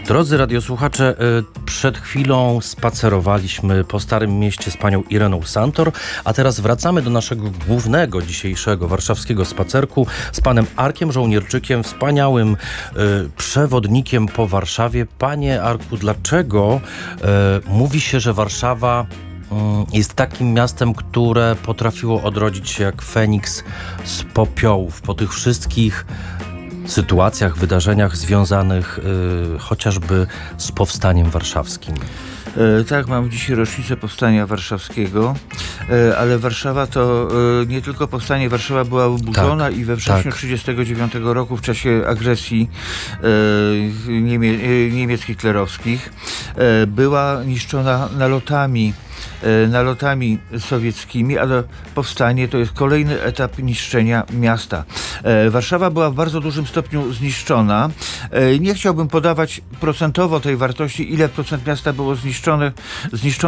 Drodzy radiosłuchacze, przed chwilą spacerowaliśmy po Starym Mieście z panią Ireną Santor, a teraz wracamy do naszego głównego dzisiejszego warszawskiego spacerku z panem Arkiem Żołnierczykiem, wspaniałym przewodnikiem po Warszawie. Panie Arku, dlaczego mówi się, że Warszawa jest takim miastem, które potrafiło odrodzić się jak Feniks z popiołów po tych wszystkich sytuacjach, wydarzeniach związanych chociażby z Powstaniem Warszawskim? Tak, mam dzisiaj rocznicę Powstania Warszawskiego, ale Warszawa to nie tylko powstanie, Warszawa była oburzona i we wrześniu 1939 roku w czasie agresji Niemiec hitlerowskich była niszczona nalotami sowieckimi, ale powstanie to jest kolejny etap niszczenia miasta. Warszawa była w bardzo dużym stopniu zniszczona. Nie chciałbym podawać procentowo tej wartości, ile procent miasta było zniszczone